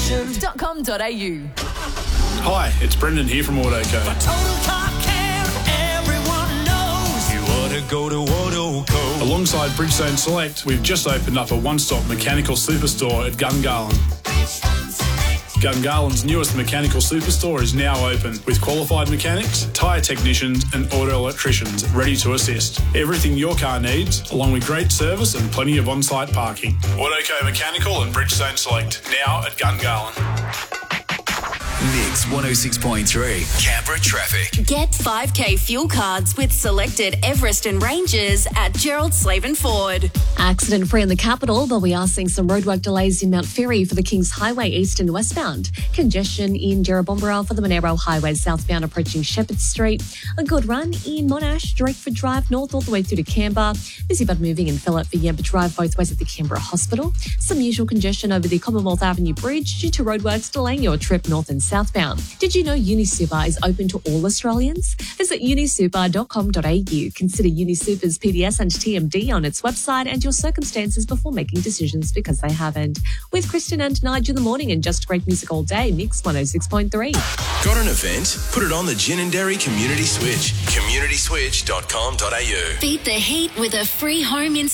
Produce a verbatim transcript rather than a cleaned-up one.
solutions dot com dot a u. Hi, it's Brendan here from Autoco. For total car care, everyone knows you ought to go to Autoco. Alongside Bridgestone Select, we've just opened up a one-stop mechanical superstore at Gungahlin. Gungalin's newest mechanical superstore is now open with qualified mechanics, tyre technicians and auto electricians ready to assist. Everything your car needs, along with great service and plenty of on-site parking. Autoco Mechanical and Bridgestone Select, now at Gungahlin. Mix one oh six point three, Canberra Traffic. Get five K fuel cards with selected Everest and Rangers at Gerald Slaven Ford. Accident free in the capital, but we are seeing some roadwork delays in Mount Ferry for the Kings Highway east and westbound. Congestion in Jerrabomberra for the Monero Highway southbound approaching Shepherd Street. A good run in Monash, Drakeford Drive north all the way through to Canberra. Busy but moving in Phillip for Yamba Drive both ways at the Canberra Hospital. Some usual congestion over the Commonwealth Avenue Bridge due to roadworks delaying your trip north and southbound. Did you know UniSuper is open to all Australians? Visit unisuper dot com dot a u. Consider UniSuper's P D S and T M D on its website and your circumstances before making decisions because they haven't. With Kristen and Nigel in the morning and just great music all day, Mix one oh six point three. Got an event? Put it on the Ginninderry Community Switch. community switch dot com dot a u. Beat the heat with a free home installation.